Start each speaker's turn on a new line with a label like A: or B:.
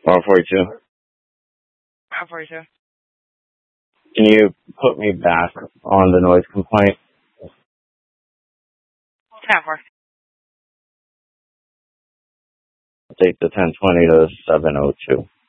A: 142.
B: 142.
A: Can you put me back on the noise complaint?
B: 10-4.
A: Take the 1020 to 702.